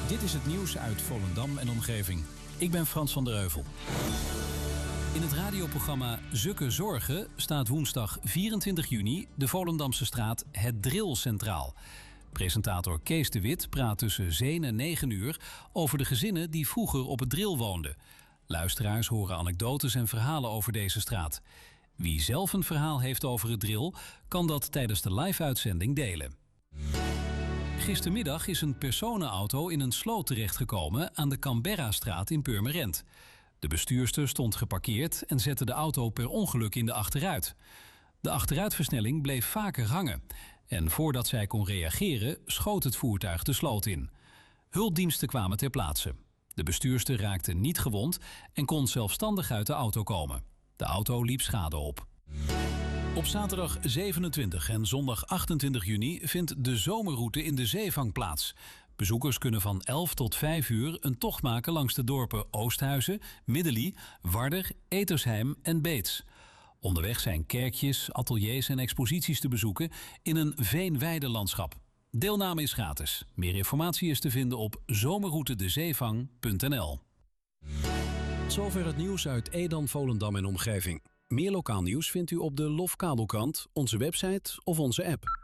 Dit is het nieuws uit Volendam en omgeving. Ik ben Frans van der Heuvel. In het radioprogramma Zukke Zorgen staat woensdag 24 juni de Volendamse straat Het Dril centraal. Presentator Kees de Wit praat tussen 7 en 9 uur over de gezinnen die vroeger op het Dril woonden. Luisteraars horen anekdotes en verhalen over deze straat. Wie zelf een verhaal heeft over het Dril, kan dat tijdens de live-uitzending delen. Gistermiddag is een personenauto in een sloot terechtgekomen aan de Canberra-straat in Purmerend. De bestuurster stond geparkeerd en zette de auto per ongeluk in de achteruit. De achteruitversnelling bleef vaker hangen. En voordat zij kon reageren, schoot het voertuig de sloot in. Hulpdiensten kwamen ter plaatse. De bestuurster raakte niet gewond en kon zelfstandig uit de auto komen. De auto liep schade op. Op zaterdag 27 en zondag 28 juni vindt de zomerroute in de Zeevang plaats. Bezoekers kunnen van 11 tot 5 uur een tocht maken langs de dorpen Oosthuizen, Middelie, Warder, Etersheim en Beets. Onderweg zijn kerkjes, ateliers en exposities te bezoeken in een veenweidelandschap. Deelname is gratis. Meer informatie is te vinden op zomerroutedezeevang.nl. Zover het nieuws uit Edam, Volendam en omgeving. Meer lokaal nieuws vindt u op de LOF Kabelkrant, onze website of onze app.